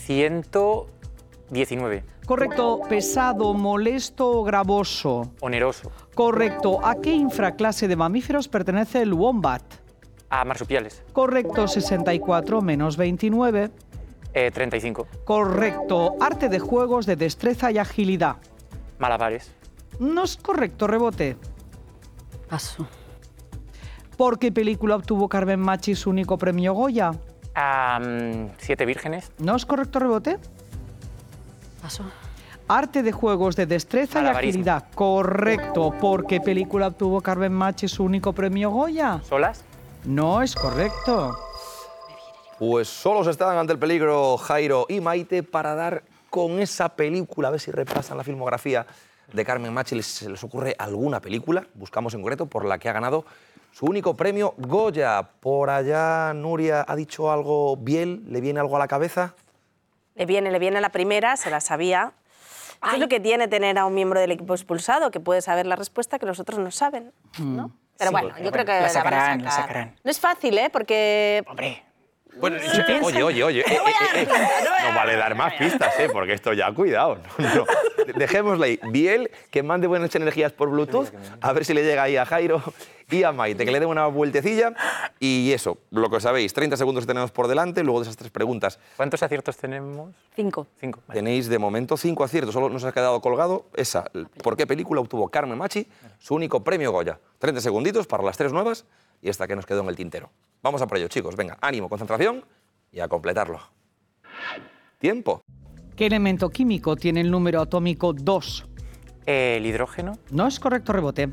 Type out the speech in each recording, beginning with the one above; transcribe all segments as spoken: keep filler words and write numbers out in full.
ciento diecinueve. Correcto. Pesado, molesto o gravoso. Oneroso. Correcto. ¿A qué infraclase de mamíferos pertenece el wombat? A marsupiales. Correcto. sesenta y cuatro menos veintinueve. Eh, treinta y cinco. Correcto. Arte de juegos de destreza y agilidad. Malabares. No es correcto, rebote. Paso. ¿Por qué película obtuvo Carmen Machi su único premio Goya? Um, siete vírgenes. ¿No es correcto, rebote? Paso. Arte de juegos de destreza y Malabarismo. agilidad. Correcto. ¿Por qué película obtuvo Carmen Machi su único premio Goya? ¿Solas? No es correcto. Pues solos estaban ante el peligro Jairo y Maite para dar con esa película, a ver si repasan la filmografía de Carmen Machi, ¿se les ocurre alguna película? Buscamos en concreto por la que ha ganado su único premio Goya. Por allá, Nuria, ¿ha dicho algo Biel? ¿Le viene algo a la cabeza? Le viene, le viene la primera, se la sabía. Eso es lo que tiene tener a un miembro del equipo expulsado, que puede saber la respuesta que los otros no saben, ¿no? Mm. Pero Sí, bueno, bueno, yo creo que la la, sacarán, van a la sacar. sacarán. No es fácil, ¿eh? Porque... Hombre. Bueno, oye, oye, oye, eh, eh, eh, no vale dar más pistas, ¿eh? Porque esto ya, cuidado. No, no. Dejémosle ahí. Biel, que mande buenas energías por Bluetooth, a ver si le llega ahí a Jairo y a Maite, que le den una vueltecilla. Y eso, lo que sabéis, treinta segundos que tenemos por delante, luego de esas tres preguntas. ¿Cuántos aciertos tenemos? Cinco. Cinco. Vale. Tenéis de momento cinco aciertos, solo nos ha quedado colgado esa. ¿Por qué película obtuvo Carmen Machi su único premio Goya? treinta segunditos para las tres nuevas y esta que nos quedó en el tintero. Vamos a por ello, chicos. Venga, ánimo, concentración y a completarlo. Tiempo. ¿Qué elemento químico tiene el número atómico dos? El hidrógeno. No es correcto, rebote.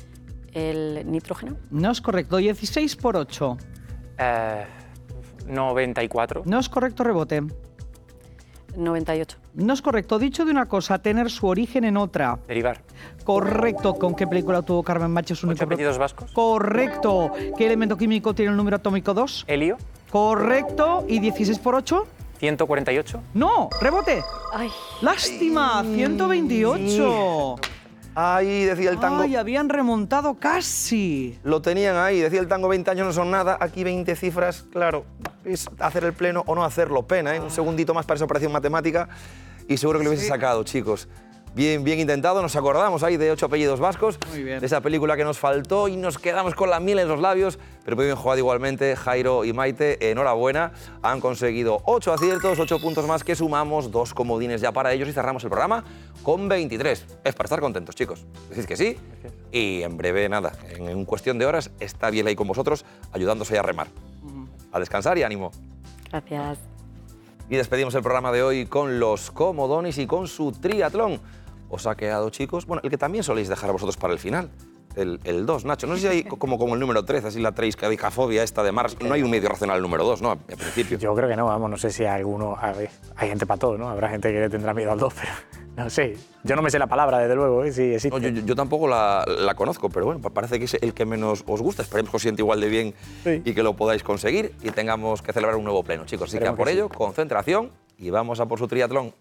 El nitrógeno. No es correcto. dieciséis por ocho. Eh, noventa y cuatro. No es correcto, rebote. noventa y ocho. No es correcto. Dicho de una cosa, tener su origen en otra. Derivar. Correcto. ¿Con qué película tuvo Carmen Machi su único ¿Ocho apellidos vascos? Correcto. ¿Qué elemento químico tiene el número atómico dos? Helio. Correcto. ¿Y dieciséis por ocho? ciento cuarenta y ocho. No, rebote. Ay. Lástima, ciento veintiocho. Ahí decía el tango. Ay, habían remontado casi. Lo tenían ahí, decía el tango, veinte años no son nada, aquí veinte cifras, claro, es hacer el pleno o no hacerlo, pena, ¿eh? Un segundito más para esa operación matemática y seguro que lo hubiese sacado, chicos. Bien, bien intentado, nos acordamos ahí de ocho apellidos vascos, Muy bien. de esa película que nos faltó y nos quedamos con la miel en los labios, pero muy bien jugado igualmente, Jairo y Maite, enhorabuena, han conseguido ocho aciertos, ocho puntos más que sumamos, dos comodines ya para ellos y cerramos el programa con veintitrés. Es para estar contentos, chicos, decís que sí y en breve, nada, en cuestión de horas está bien ahí con vosotros ayudándose a remar. A descansar y ánimo. Gracias. Y despedimos el programa de hoy con los Comodonis y con su triatlón. ¿Os ha quedado, chicos? Bueno, el que también soléis dejar a vosotros para el final. El, el dos, Nacho. No sé si hay como, como el número trece, así la treiscadicafobia esta de Mars. No hay un medio racional el número dos, ¿no? Al principio. Yo creo que no, vamos, no sé si hay alguno... A ver, hay gente para todo, ¿no? Habrá gente que le tendrá miedo al dos, pero no sé. Yo no me sé la palabra, desde luego, ¿eh? Si existe. No, yo, yo tampoco la, la conozco, pero bueno, parece que es el que menos os gusta. Esperemos que os siente igual de bien Sí. y que lo podáis conseguir y tengamos que celebrar un nuevo pleno, chicos. Así que a Esperemos por que ello, sí. concentración y vamos a por su triatlón.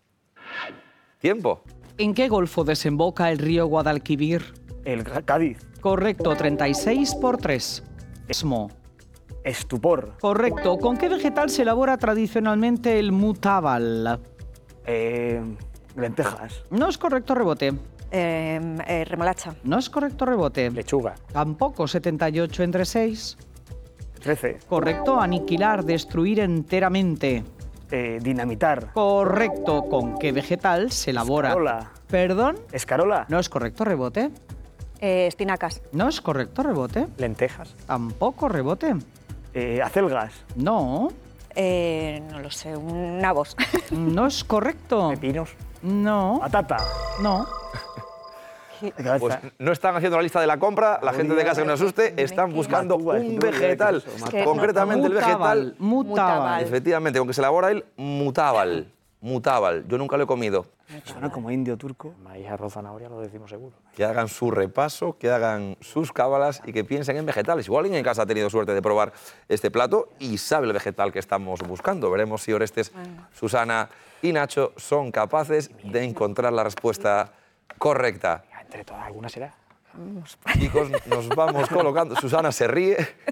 Tiempo. ¿En qué golfo desemboca el río Guadalquivir? El Cádiz. Correcto, treinta y seis por tres. Esmo. Estupor. Correcto. ¿Con qué vegetal se elabora tradicionalmente el mutábal? Eh, lentejas. No es correcto, rebote. Eh, eh, remolacha. No es correcto, rebote. Lechuga. Tampoco, setenta y ocho entre seis. trece. Correcto, aniquilar, destruir enteramente. Eh, dinamitar. Correcto, ¿con qué vegetal se elabora? Escarola. ¿Perdón? Escarola. No es correcto, rebote. Eh, espinacas. No es correcto, rebote. Lentejas. Tampoco, rebote. Eh, acelgas. No, Eh, no lo sé, un nabos. no es correcto. Pepinos. No, Patata. no. Pues no están haciendo la lista de la compra, la gente de casa que no se asuste, están buscando Matúa, un tú vegetal. dirías eso, matúa. Concretamente el Mutábal, vegetal, mutábal. efectivamente, aunque se elabora el mutábal. Mutábal, yo nunca lo he comido. Suena como indio turco. Maíz, arroz, zanahoria, lo decimos seguro. Que hagan su repaso, que hagan sus cábalas y que piensen en vegetales. Igual alguien en casa ha tenido suerte de probar este plato y sabe el vegetal que estamos buscando. Veremos si Orestes, Susana y Nacho son capaces de encontrar la respuesta correcta. Entre todas, alguna será. Chicos, nos vamos colocando. Susana se ríe.